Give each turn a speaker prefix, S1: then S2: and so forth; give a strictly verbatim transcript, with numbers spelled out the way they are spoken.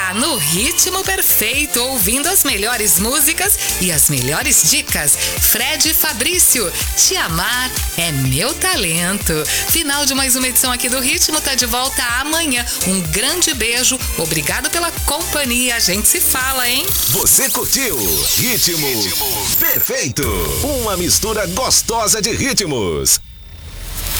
S1: tá no ritmo perfeito, ouvindo as melhores músicas e as melhores dicas. Fred Fabrício, Te Amar é Meu Talento. Final de mais uma edição aqui do Ritmo, tá de volta amanhã. Um grande beijo, obrigado pela companhia, a gente se fala, hein?
S2: Você curtiu Ritmo, Ritmo Perfeito, uma mistura gostosa de ritmos.